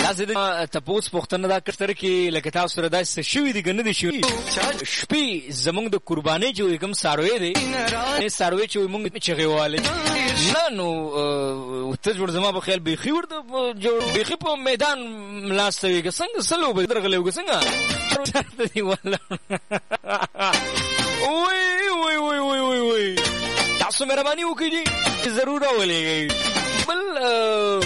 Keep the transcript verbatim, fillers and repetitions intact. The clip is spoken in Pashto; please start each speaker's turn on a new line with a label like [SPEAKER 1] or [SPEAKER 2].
[SPEAKER 1] تاسو د تپوس پښتنه دا کتر کې لکه تاسو سره داسې شوی دي کنه دي شوی شپې زمونږ د قرباني چې کوم ساروي دي نه ساروي چې موږ چغيواله نه نو ته جوړ زما په خیال بيخي ورته جوړ بيخي په میدان ملاستوي که څنګه سلو به درغلو څنګه دی والله وای وای وای وای وای تاسو مهرباني وکړئ ضرور ولې بل